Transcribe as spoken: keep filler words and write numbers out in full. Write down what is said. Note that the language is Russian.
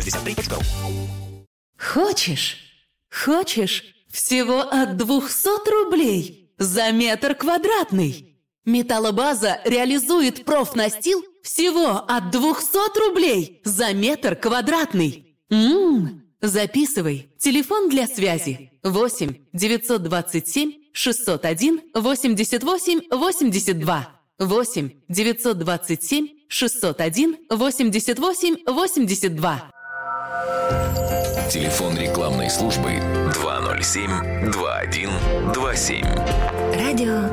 шестьдесят три точка ру. Хочешь? Хочешь? Всего от двухсот рублей за метр квадратный. Металлобаза реализует профнастил всего от двухсот рублей за метр квадратный. Ммм, записывай. Телефон для связи восемь девятьсот двадцать семь шестьсот один восемьдесят восемь восемьдесят два. восемь девятьсот двадцать семь шестьсот один восемьдесят восемь восемьдесят два. Телефон рекламной службы два ноль семь два один два семь. Радио